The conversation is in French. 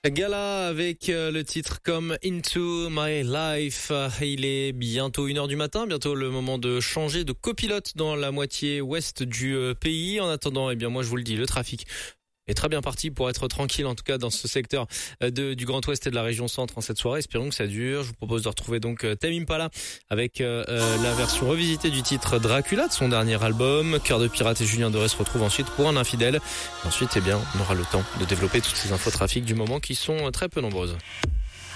Gala avec le titre comme Into My Life. Il est bientôt 1h du matin, bientôt le moment de changer de copilote dans la moitié ouest du pays. En attendant, moi je vous le dis, le trafic est très bien parti pour être tranquille, en tout cas dans ce secteur du Grand Ouest et de la région centre en cette soirée. Espérons que ça dure. Je vous propose de retrouver donc Tame Impala avec la version revisitée du titre Dracula de son dernier album. Cœur de pirate et Julien Doré se retrouvent ensuite pour un infidèle. Ensuite, on aura le temps de développer toutes ces infos trafic du moment qui sont très peu nombreuses.